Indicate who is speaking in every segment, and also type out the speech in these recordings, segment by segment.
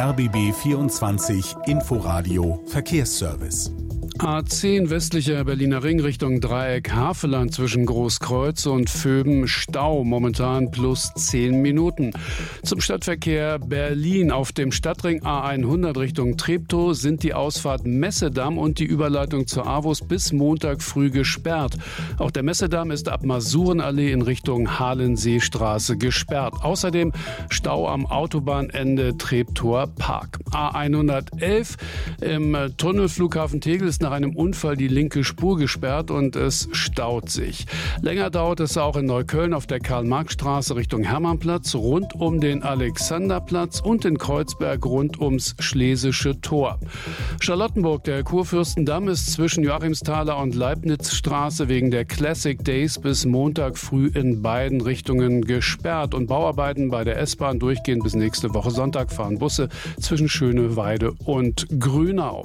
Speaker 1: RBB 24 Inforadio Verkehrsservice.
Speaker 2: A10 westlicher Berliner Ring Richtung Dreieck Havelland zwischen Großkreuz und Vöben Stau, momentan plus 10 Minuten. Zum Stadtverkehr Berlin auf dem Stadtring A100 Richtung Treptow sind die Ausfahrt Messedamm und die Überleitung zur AWUS bis Montag früh gesperrt. Auch der Messedamm ist ab Masurenallee in Richtung Halenseestraße gesperrt. Außerdem Stau am Autobahnende Treptower Park. A111 im Tunnelflughafen Tegel ist nach einem Unfall die linke Spur gesperrt und es staut sich. Länger dauert es auch in Neukölln auf der Karl-Marx-Straße Richtung Hermannplatz, rund um den Alexanderplatz und in Kreuzberg rund ums Schlesische Tor. Charlottenburg, der Kurfürstendamm, ist zwischen Joachimsthaler und Leibnizstraße wegen der Classic Days bis Montag früh in beiden Richtungen gesperrt. Und Bauarbeiten bei der S-Bahn durchgehen bis nächste Woche Sonntag, fahren Busse zwischen Schöneweide und Grünau.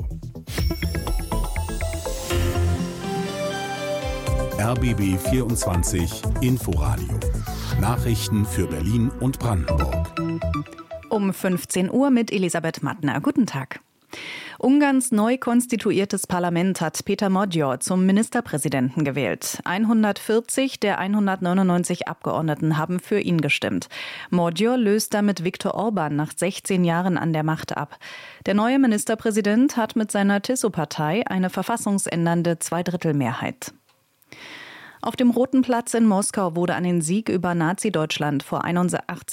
Speaker 1: RBB 24 Inforadio. Nachrichten für Berlin und Brandenburg.
Speaker 3: Um 15 Uhr mit Elisabeth Mattner. Guten Tag. Ungarns neu konstituiertes Parlament hat Péter Magyar zum Ministerpräsidenten gewählt. 140 der 199 Abgeordneten haben für ihn gestimmt. Magyar löst damit Viktor Orbán nach 16 Jahren an der Macht ab. Der neue Ministerpräsident hat mit seiner TISO-Partei eine verfassungsändernde Zweidrittelmehrheit. Auf dem Roten Platz in Moskau wurde an den Sieg über Nazi-Deutschland vor 81